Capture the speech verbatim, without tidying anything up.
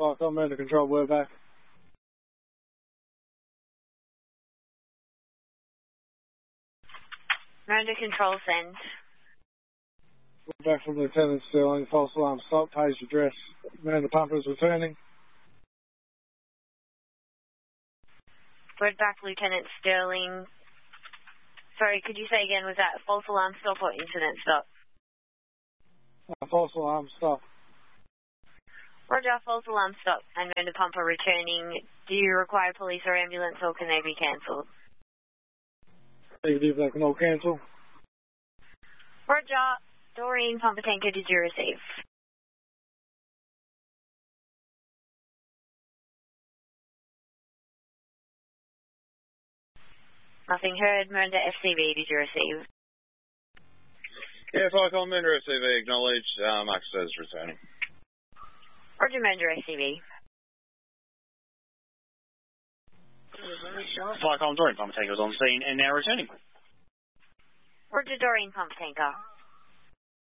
Flycom, under control, we're back. Under control, send. We're back from Lieutenant Sterling, false alarm stop, page address. Man, the pumper is returning. Word back, Lieutenant Sterling. Sorry, could you say again, was that false alarm stop or incident stop? Uh, false alarm stop. Roger, false alarm stop. And the pumper returning. Do you require police or ambulance, or can they be cancelled? Negative, they can all cancel. Roger. Doreen, pumper tanker, did you receive? Nothing heard. Miranda F C V, did you receive? Yeah, Flycom, Miranda F C V, acknowledged. Um, access is returning. Roger, Miranda F C V. Flycom, Doreen pumper tanker is on scene and now returning. Roger, Doreen, pumper tanker.